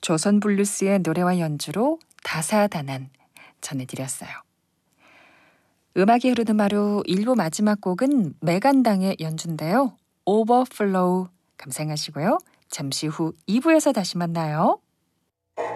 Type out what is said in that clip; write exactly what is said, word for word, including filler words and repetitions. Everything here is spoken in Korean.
조선 블루스의 노래와 연주로 다사다난 전해드렸어요. 음악이 흐르는 마루 일 부 마지막 곡은 메간당의 연주인데요. 오버플로우 감상하시고요. 잠시 후 이 부에서 다시 만나요.